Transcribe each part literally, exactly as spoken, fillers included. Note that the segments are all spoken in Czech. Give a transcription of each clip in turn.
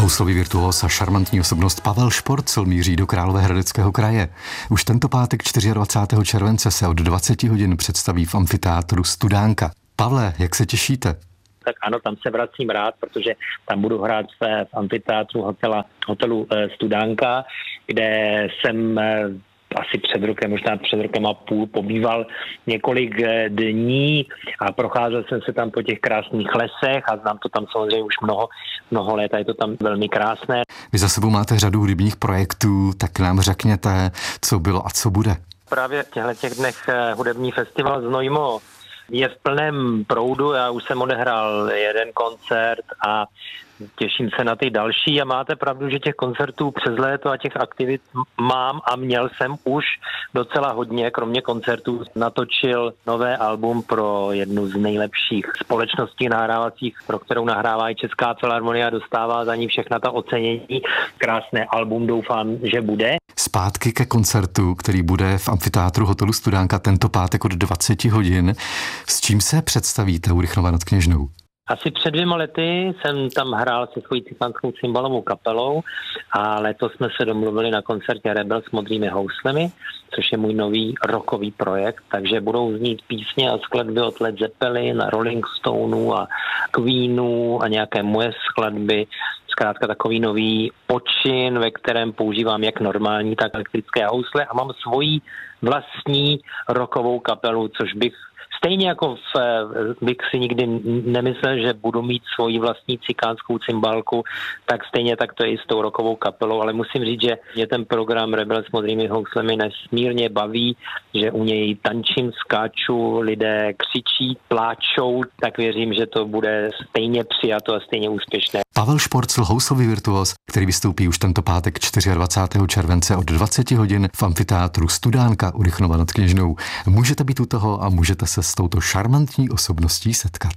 Houslový virtuóz a šarmantní osobnost Pavel Šporcl míří do Královéhradeckého kraje. Už tento pátek dvacátého čtvrtého července se od dvacet hodin představí v amfiteátru Studánka. Pavle, jak se těšíte? Tak ano, tam se vracím rád, protože tam budu hrát v amfiteátru hotela, hotelu Studánka, kde jsem asi před rokem, možná před rokem a půl pobýval několik dní a procházel jsem se tam po těch krásných lesech a znám to tam samozřejmě už mnoho, mnoho let a je to tam velmi krásné. Vy za sebou máte řadu hudebních projektů, tak nám řekněte, co bylo a co bude. Právě v těchto těch dnech hudební festival Znojmo je v plném proudu, já už jsem odehrál jeden koncert a těším se na ty další a máte pravdu, že těch koncertů přes léto a těch aktivit mám a měl jsem už docela hodně, kromě koncertů natočil nové album pro jednu z nejlepších společností nahrávacích, pro kterou nahrává i Česká filharmonie a dostává za ní všechna ta ocenění. Krásné album, doufám, že bude. Zpátky ke koncertu, který bude v amfiteátru hotelu Studánka tento pátek od dvacet hodin. S čím se představíte u Rychnova nad Kněžnou? Asi před dvěma lety jsem tam hrál se svojí cikánskou cymbalovou kapelou a letos jsme se domluvili na koncertě Rebel s modrými houslemi, což je můj nový rockový projekt, takže budou znít písně a skladby od Led Zeppelin, Rolling Stoneů a Queenů a nějaké moje skladby. Zkrátka takový nový počin, ve kterém používám jak normální, tak elektrické housle a mám svoji vlastní rockovou kapelu, což bych stejně jako v, bych si nikdy nemyslel, že budu mít svoji vlastní cikánskou cymbalku, tak stejně tak to je i s tou rockovou kapelou, ale musím říct, že mě ten program Rebel s modrými houslemi nesmírně baví, že u něj tančím, skáču, lidé křičí, pláčou, tak věřím, že to bude stejně přijato a stejně úspěšné. Pavel Šporcl, houslový virtuóz, který vystoupí už tento pátek dvacátého čtvrtého července od dvacet hodin v amfiteátru Studánka u Rychnova nad Kněžnou. Můžete být u toho a můžete se s touto šarmantní osobností setkat.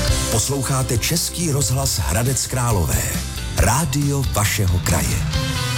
Posloucháte Český rozhlas Hradec Králové. Rádio vašeho kraje.